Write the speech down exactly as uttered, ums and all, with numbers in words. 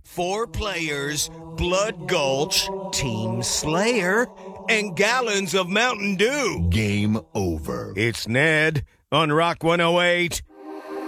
four players, Blood Gulch, Team Slayer, and gallons of Mountain Dew. Game over. It's Ned on Rock one oh eight.